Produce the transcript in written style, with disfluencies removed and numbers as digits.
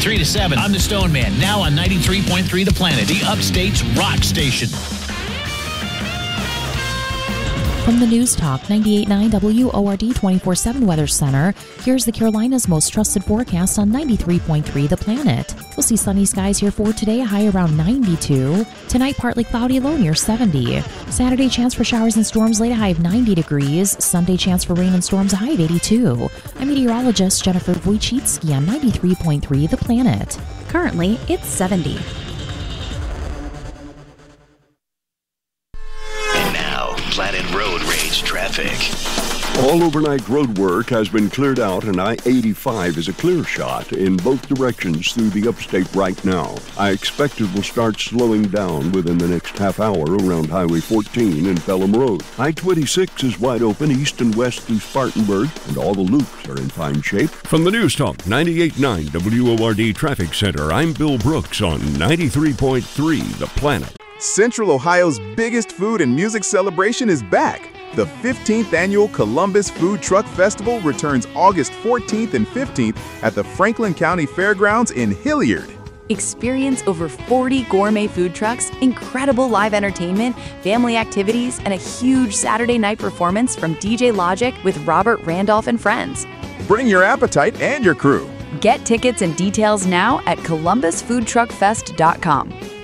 3 to 7. I'm the Stone Man, now on 93.3 The Planet, the Upstate's rock station. From the News Talk 98.9 WORD 24/7 Weather Center, here's the Carolinas' most trusted forecast on 93.3 The Planet. We'll see sunny skies here for today, a high around 92. Tonight, partly cloudy, low near 70. Saturday, chance for showers and storms, late, a high of 90 degrees. Sunday, chance for rain and storms, a high of 82. I'm meteorologist Jennifer Wojcicki on 93.3 The Planet. Currently, it's 70. Planet Road Rage traffic. All overnight road work has been cleared out, and I-85 is a clear shot in both directions through the upstate right now. I expect it will start slowing down within the next half hour around Highway 14 and Pelham Road. I-26 is wide open east and west through Spartanburg, and all the loops are in fine shape. From the News Talk 98.9 WORD Traffic Center, I'm Bill Brooks on 93.3 The Planet. Central Ohio's biggest food and music celebration is back. The 15th Annual Columbus Food Truck Festival returns August 14th and 15th at the Franklin County Fairgrounds in Hilliard. Experience over 40 gourmet food trucks, incredible live entertainment, family activities, and a huge Saturday night performance from DJ Logic with Robert Randolph and friends. Bring your appetite and your crew. Get tickets and details now at columbusfoodtruckfest.com.